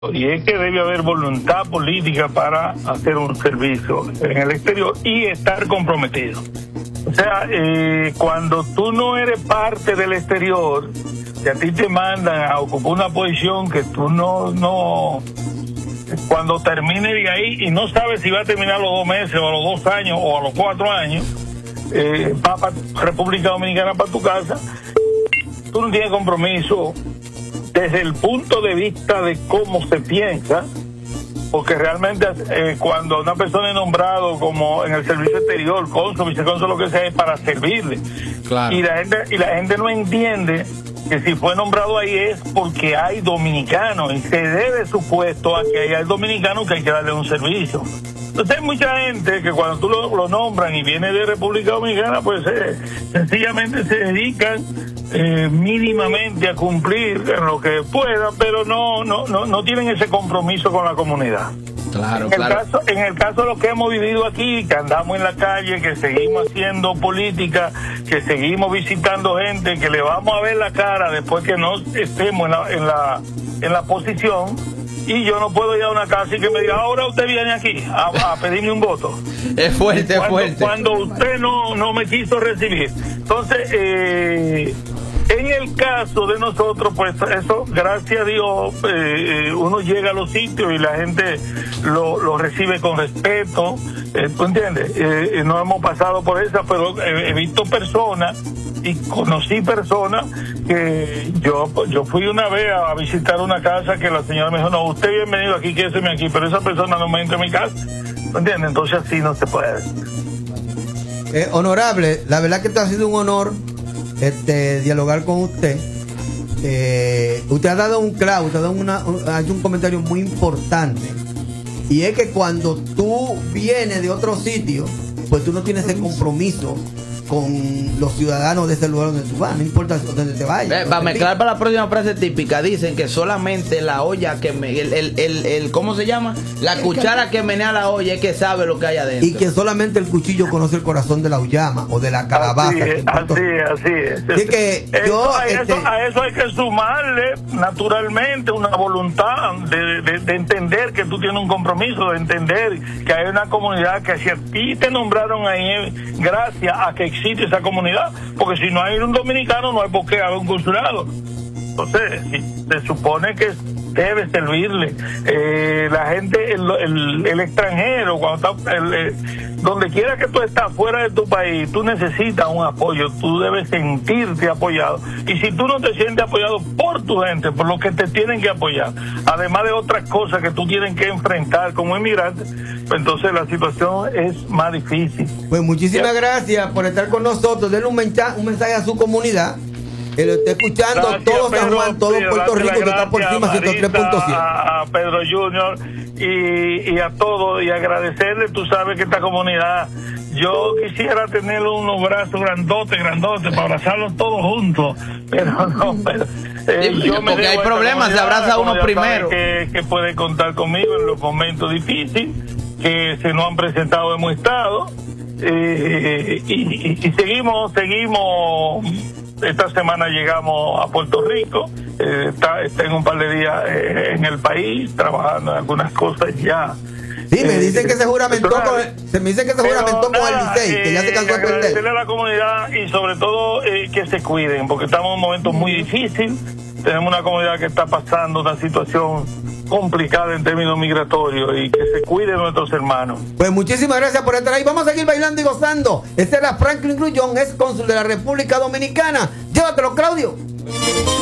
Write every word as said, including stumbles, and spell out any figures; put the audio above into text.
Y es que debe haber voluntad política para hacer un servicio en el exterior y estar comprometido. O sea, eh, cuando tú no eres parte del exterior, si a ti te mandan a ocupar una posición que tú no, no, cuando termine de ahí y no sabes si va a terminar a los dos meses o a los dos años o a los cuatro años, eh, va para República Dominicana, para tu casa, tú no tienes compromiso desde el punto de vista de cómo se piensa, porque realmente eh, cuando una persona es nombrado como en el servicio exterior, cónsul, vicecónsul, lo que sea, es para servirle. Claro. Y la gente, y la gente no entiende que si fue nombrado ahí es porque hay dominicanos y se debe su puesto a que hay dominicanos que hay que darle un servicio. Entonces hay mucha gente que cuando tú lo, lo nombran y viene de República Dominicana, pues eh, sencillamente se dedican eh, mínimamente a cumplir en lo que puedan, pero no, no, no, no tienen ese compromiso con la comunidad. Claro, en el claro. caso, en el caso de lo que hemos vivido aquí, que andamos en la calle, que seguimos haciendo política, que seguimos visitando gente, que le vamos a ver la cara después que no estemos en la, en la, en la posición. Y yo no puedo ir a una casa y que me diga, ahora usted viene aquí a, a pedirme un voto. Es fuerte, cuando, es fuerte. Cuando usted no, no me quiso recibir. Entonces, eh, en el caso de nosotros, pues eso, gracias a Dios, eh, uno llega a los sitios y la gente lo, lo recibe con respeto. Eh, ¿Tú entiendes? Eh, no hemos pasado por esa, pero he, he visto personas y conocí personas que yo yo fui una vez a visitar una casa que la señora me dijo, no, usted bienvenido aquí, quédese aquí, pero esa persona no me entra en mi casa. ¿Me entiendes? Entonces así no se puede. Eh, honorable, la verdad que te ha sido un honor este dialogar con usted. Eh, usted ha dado un clavo, usted ha dado una, un, ha hecho un comentario muy importante. Y es que cuando tú vienes de otro sitio, pues tú no tienes ese compromiso con los ciudadanos de ese lugar donde tú vas, no importa dónde te vayas. Eh, para mezclar para la próxima frase típica, dicen que solamente la olla que me, el, el, el, el ¿cómo se llama? La el cuchara que menea la olla es que sabe lo que hay adentro. Y que solamente el cuchillo conoce el corazón de la uyama o de la calabaza. Así es, así es, así es. Así que eso, yo, a, este... eso, a eso hay que sumarle naturalmente una voluntad de, de, de entender que tú tienes un compromiso, de entender que hay una comunidad que si a ti te nombraron ahí gracias a que existe esa comunidad, porque si no hay un dominicano no hay por qué haber un consulado. Entonces, si se supone que debe servirle eh, la gente, el, el, el extranjero, cuando está, el, el, donde quiera que tú estás fuera de tu país, tú necesitas un apoyo, tú debes sentirte apoyado. Y si tú no te sientes apoyado por tu gente, por lo que te tienen que apoyar, además de otras cosas que tú tienes que enfrentar como inmigrante, pues entonces la situación es más difícil. Pues muchísimas gracias por estar con nosotros. Denle un mensaje, un mensaje a su comunidad. Que lo esté escuchando gracias, todo Pedro, San Juan, todo Puerto Rico, que está por encima ciento tres punto siete. A Pedro Junior y, y a todos, y agradecerle, tú sabes que esta comunidad, yo quisiera tener unos brazos grandotes, grandotes, para abrazarlos todos juntos, pero no, pero, eh, sí, yo me porque hay problemas, se abraza uno primero. Que, que puede contar conmigo en los momentos difíciles, que se nos han presentado, hemos estado, eh, y, y, y seguimos, seguimos. Esta semana llegamos a Puerto Rico, eh, está, está en un par de días eh, en el país, trabajando en algunas cosas ya. Sí, me dicen eh, que se juramentó con, se me dice que se juramentó con el Licey, que ya se cansó de perder. Agradecerle a la comunidad y sobre todo eh, que se cuiden, porque estamos en un momento muy difícil. Tenemos una comunidad que está pasando una situación complicada en términos migratorios y que se cuiden nuestros hermanos. Pues muchísimas gracias por estar ahí. Vamos a seguir bailando y gozando. Este era Franklin Grullón, ex cónsul de la República Dominicana. Llévatelo, Claudio.